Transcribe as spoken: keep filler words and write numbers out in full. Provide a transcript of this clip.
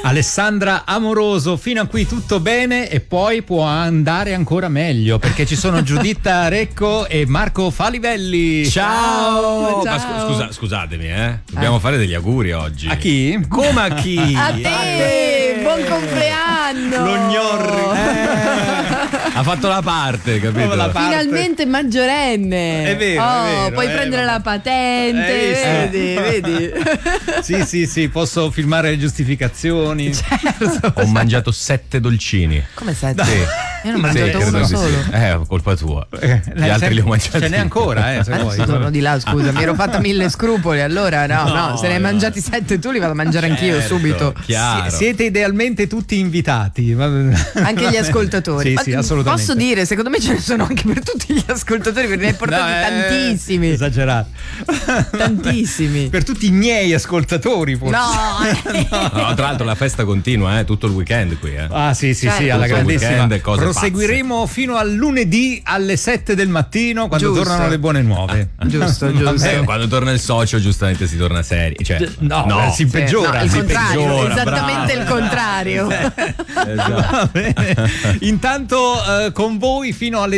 Alessandra Amoroso, fino a qui tutto bene e poi può andare ancora meglio perché ci sono Giuditta Recco e Marco Falivelli. Ciao! Ciao. Ma scu- scusa, scusatemi, eh. Dobbiamo eh. fare degli auguri oggi. A chi? Come a chi? A te! A te. Buon compleanno! Lo gnorri. Eh. Ha fatto la parte, capito? La parte. Finalmente maggiorenne. È vero, oh, è vero. Puoi eh, prendere vabbè. la patente. Vedi, vedi. Sì, sì, sì, posso filmare le giustificazioni. Certo. Ho mangiato sette dolcini. Come sette? Sì. Io ne ho mangiato sì, uno sì. solo. Eh, colpa tua. Eh, Gli altri sempre, li ho mangiati. Ce n'è ancora, eh, se Adesso vuoi. sono di là, scusa, mi ero fatta mille scrupoli, allora no, no, No, se ne hai no. mangiati sette tu li vado a mangiare anch'io Certo, subito. chiaro. Si- siete idealmente tutti invitati. Anche gli ascoltatori. Sì, Ma sì, assolutamente. posso dire, secondo me ce ne sono anche per tutti gli ascoltatori, perché ne hai portati No, eh, tantissimi. Esagerato. Tantissimi. Per tutti i miei ascoltatori, forse. No, eh. No, tra l'altro la festa continua, eh, tutto il weekend qui, eh. Ah sì sì Certo. sì, alla Tutto il grandissima. weekend e cose Proseguiremo fino al lunedì alle sette del mattino quando Giusto. tornano le buone nuove. Giusto, giusto. Eh, quando torna il socio, giustamente si torna seri. Cioè, No, no. eh, si peggiora. No, il si contrario, peggiora, esattamente bravo. il contrario. Esatto. Va bene. Intanto eh, con voi fino alle